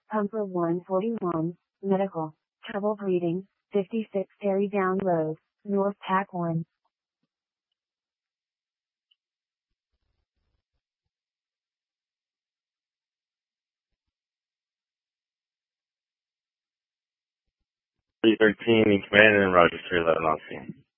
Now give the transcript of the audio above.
Pumper 141, Medical, Trouble Breathing, 56 Terry Down Road, North Pack 1. Three 13 in command and Roger 311 on scene.